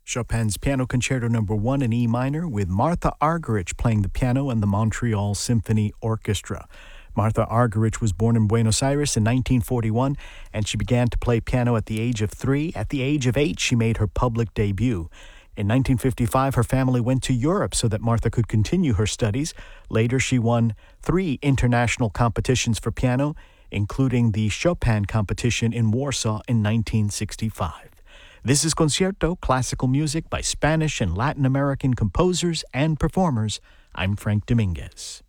Chopin's Piano Concerto No. 1 in E minor with Martha Argerich playing the piano and the Montreal Symphony Orchestra. Martha Argerich was born in Buenos Aires in 1941, and she began to play piano at the age of 3. At the age of 8, she made her public debut. In 1955, her family went to Europe so that Martha could continue her studies. Later, she won 3 international competitions for piano, including the Chopin competition in Warsaw in 1965. This is Concierto, classical music by Spanish and Latin American composers and performers. I'm Frank Dominguez.